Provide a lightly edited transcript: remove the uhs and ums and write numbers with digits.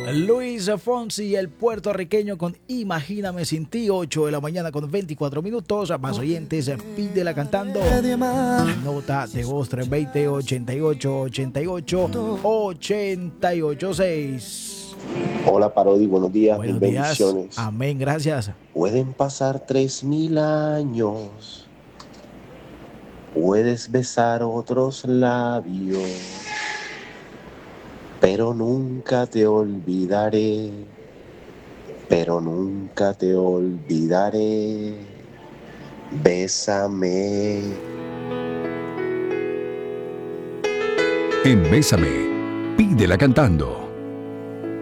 Luis Fonsi, el puertorriqueño, con Imagíname sin ti. 8 de la mañana con 24 minutos. Más oyentes, pídela cantando. Nota de voz 320 88 88 88 6. Hola Parodi, buenos días, Buenos mil días. bendiciones. Amén, gracias. Pueden pasar 3000 años, puedes besar otros labios, pero nunca te olvidaré, pero nunca te olvidaré. Bésame. En Bésame, pídela cantando.